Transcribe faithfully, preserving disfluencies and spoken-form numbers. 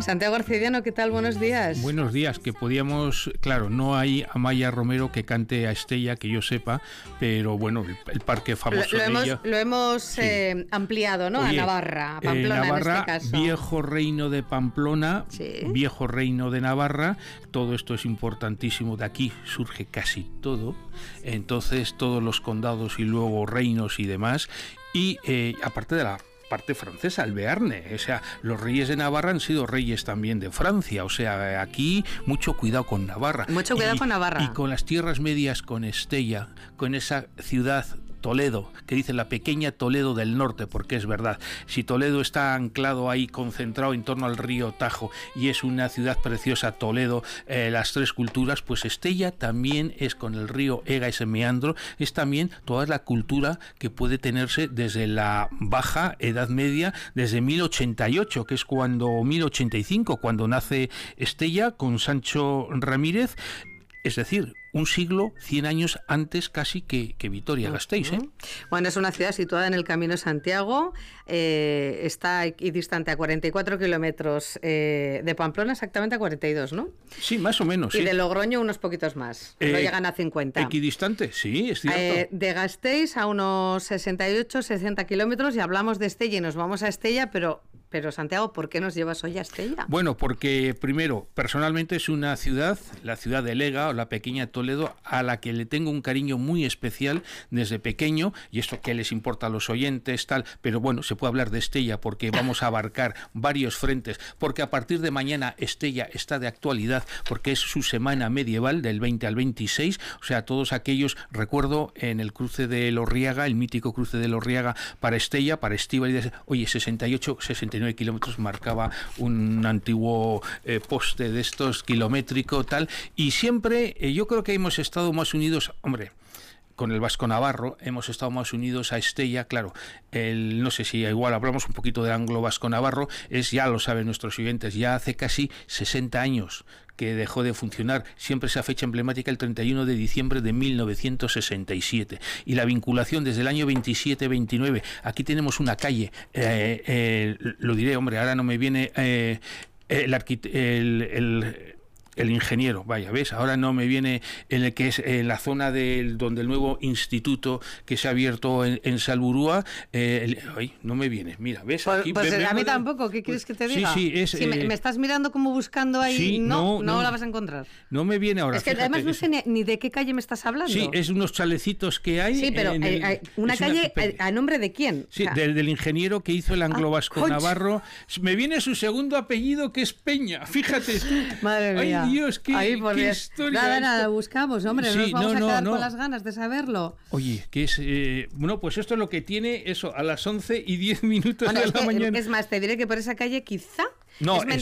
Santiago Arcediano, ¿qué tal? Buenos días. Buenos días, que podíamos, claro, no hay Amaya Romero que cante a Estella, que yo sepa, pero bueno, el, el parque famoso lo, lo de hemos, ella. Lo hemos Sí. eh, ampliado, ¿no? Oye, a Navarra, a Pamplona, eh, Navarra, en este caso. Viejo reino de Pamplona, Sí. viejo reino de Navarra, todo esto es importantísimo, de aquí surge casi todo, entonces todos los condados y luego reinos y demás, y eh, aparte de la parte francesa, el Bearne, o sea, los reyes de Navarra han sido reyes también de Francia, o sea, aquí mucho cuidado con Navarra. Mucho cuidado y, con Navarra. Y con las tierras medias, con Estella, con esa ciudad Toledo, que dicen la pequeña Toledo del norte, porque es verdad, si Toledo está anclado ahí, concentrado en torno al río Tajo, y es una ciudad preciosa, Toledo, eh, las tres culturas, pues Estella también es con el río Ega, ese meandro, es también toda la cultura que puede tenerse desde la baja Edad Media, desde mil ochenta y ocho, que es cuando, mil ochenta y cinco, cuando nace Estella con Sancho Ramírez, es decir, un siglo, cien años antes casi que, que Vitoria-Gasteiz. ¿eh? Bueno, es una ciudad situada en el Camino de Santiago, eh, está aquí distante a cuarenta y cuatro kilómetros eh, de Pamplona, exactamente a cuarenta y dos, ¿no? Sí, más o menos. Y sí. de Logroño unos poquitos más, eh, no llegan a cincuenta. Equidistante, sí, es cierto. Eh, de Gasteiz a unos sesenta y ocho, sesenta kilómetros, y hablamos de Estella y nos vamos a Estella, pero... Pero Santiago, ¿por qué nos llevas hoy a Estella? Bueno, porque primero, personalmente es una ciudad, la ciudad de Lega o la pequeña Toledo, a la que le tengo un cariño muy especial desde pequeño, y esto que les importa a los oyentes, tal, pero bueno, se puede hablar de Estella porque vamos a abarcar varios frentes, porque a partir de mañana Estella está de actualidad, porque es su semana medieval del veinte al veintiséis, o sea, todos aquellos, recuerdo en el cruce de Lorriaga, el mítico cruce de Lorriaga para Estella, para Estíbaliz, oye, sesenta y ocho, sesenta y nueve kilómetros marcaba un antiguo eh, poste de estos kilométrico tal, y siempre eh, yo creo que hemos estado más unidos, hombre, con el vasco navarro, hemos estado más unidos a Estella, claro, el, no sé si igual hablamos un poquito de anglo vasco navarro, es, ya lo saben nuestros oyentes, ya hace casi sesenta años que dejó de funcionar, siempre esa fecha emblemática, el treinta y uno de diciembre de mil novecientos sesenta y siete, y la vinculación desde el año veintisiete veintinueve, aquí tenemos una calle, eh, eh, lo diré, hombre, ahora no me viene eh, el arquitecto, el, el el ingeniero, vaya, ¿ves? Ahora no me viene en el que es en la zona del donde el nuevo instituto que se ha abierto en, en Salburúa, eh, el, ay, no me viene, mira, ¿ves? Pues, Aquí, pues ve, a mí ve, tampoco, ¿qué quieres que te diga? Sí, sí, es... Si eh, me, me estás mirando como buscando ahí, sí, no, no, no, no la vas a encontrar. No me viene ahora. Es que fíjate, además no es, sé ni, ni de qué calle me estás hablando. Sí, es unos chalecitos que hay. Sí, pero en el, hay, hay una calle, una, ¿a nombre de quién? Sí, o sea, del, del ingeniero que hizo el anglo-vasco ah, navarro. Me viene su segundo apellido, que es Peña, fíjate tú. Madre mía. Ay, Dios, qué, Ay, por qué Dios. historia. Nada, nada, buscamos, hombre, sí, no nos vamos no, a no, quedar no. con las ganas de saberlo. Oye, que es... Eh, bueno, pues esto es lo que tiene eso, a las once y diez minutos Bueno, de es la que, mañana. Es más, te diré que por esa calle quizá... No, es